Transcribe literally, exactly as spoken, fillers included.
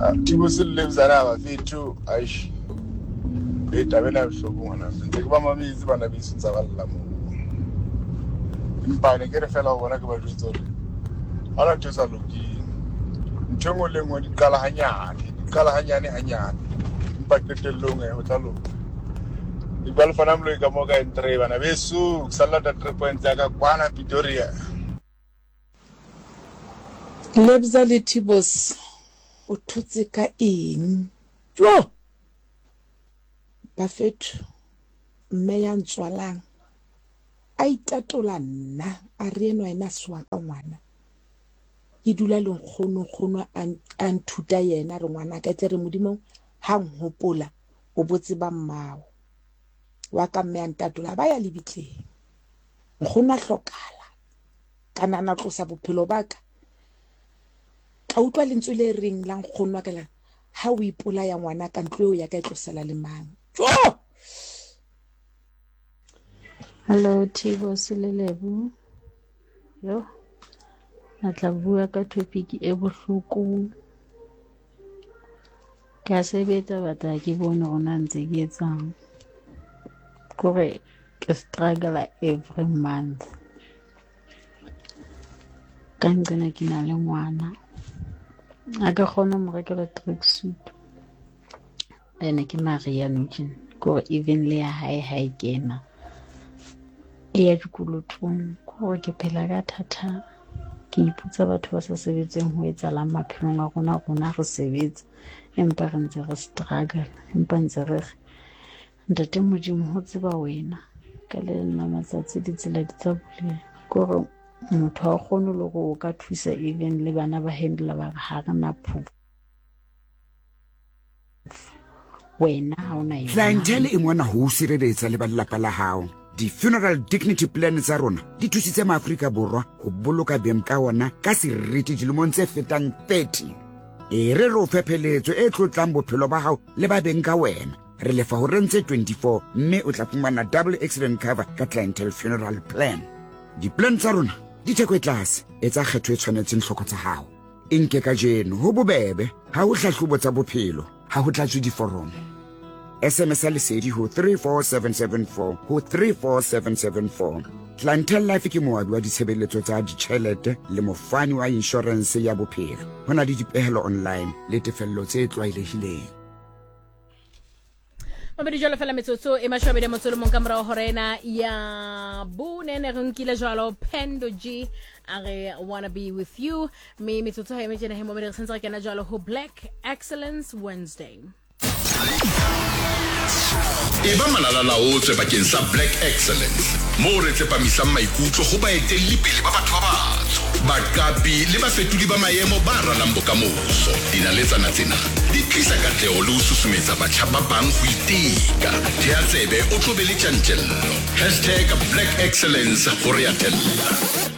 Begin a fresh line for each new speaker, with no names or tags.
Tibusi lives araba fethu aish. Etabena mhlobo ngwana. Ntse ke ba mamizi bana bisitsa balla mo. Impane ke re fela go bona ke ba ditso re. Ala tsa loki. Ntshongo le ngwe di kala hanyane, di kala hanyane hanyane. Impa ketelong e ho tla lo. Ibal fana mlo ka mo ka entre bana besu salada three points ya ka kwana Pretoria.
Lebza le Tibos o thutse ka eng jo Bafethu mme ya ntswalang a itatola nna a re eno ena swa ka ngwana ke dula le nkgono nkgono a nthuta yena re ngwana ka tsere modimo ha nhopola o botse ba mmao wa ka mme a ntatola ba ya lebitleng nkgono a hlokala kana na tlosa bophelo baka ka utlwa lentswe le reng la nkgono ka la ha o ipola ya ngwana ka ntlo ya ka itlosela le mang jo
Hello Tibo Selelebu yo natla bua ka topic e bohloko ka sebetsa batla ke bone rona ntse ke etsang kore ke struggle every month ka ntsena ke na le ngwana a ka kgona mo rekela tracksuit ene ke Maria Nugent kore even le ya hae hae kena e ya dikolotong kore ke phela ka thata ke iputsa batho ba sa sebetseng ho etsalang maphelong a rona rona re sebetsa empa re ntse re struggle empa ntse re ntate modimo ho tseba wena ka le nna matsatsi ditsela di tsa boleng kore motho a kgone le go ka thusa even le bana ba handla ba ha rena phu wena ha ona yena
clientele e mona ho sireletsa le ba lelapa la hao di funeral dignity plan tsa rona di thusitse maAfrika borwa go boloka beng ka ona ka seriti dilemong tse fetang thirty e re ro fepheletso e tlotlang bophelo ba hao le ba beng ka wena re lefa ho rentse twenty-four mme o tla fumana double accident cover ka clientele funeral plan di plan tsa rona di theko tlase e tsa kgetho e tshwanetseng hloko tsa hao inke ka jeno ho bobebe ha ho hlahlobo tsa bophelo ha ho tlatswe diforomo S M S lesedi ho three four seven seven four ho three four seven seven four Clientele Life ke moabi wa ditshebeletso tsa ditjhelete le mofani wa insurance ya bophelo hona le dipehelo online le tefello tse tlwaelehileng
Mabedi jalo fela metsotso e mashwabedi motsolo monka mora horena ya bunene re nkile jalo Pendo G I wanna be with you me metsotso ha emetsena he mo re sentse ke na jalo ho Black Excellence Wednesday
Eba malala la otse bakeng sa Black Excellence mo re tsepamisang maikutlo go baetelli pele ba batho ba batsho baqapi le bafetuli ba maemo ba ralang bokamoso dinaletsana tsena di tlisa katlego le ho susumetsa batjha ba bang go iteka thea tsebe o tlobele tjantjello hashtag Black Excellence go re atella